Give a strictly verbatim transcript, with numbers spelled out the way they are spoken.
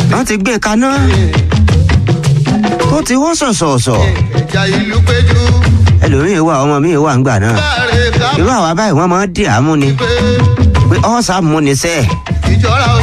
wọ́n ti gbé kaná tó ti wọ́ sọ̀sọ̀ọ̀sọ̀ ìjà ìlú péjú. ẹlòmíín wà ọmọ mi wà ń gbà náà láàrin ká irú àwa báyìí wọ́n máa ń dì á mú ni pé pé ọ̀sà mú ni sẹ́ẹ̀. ìjọra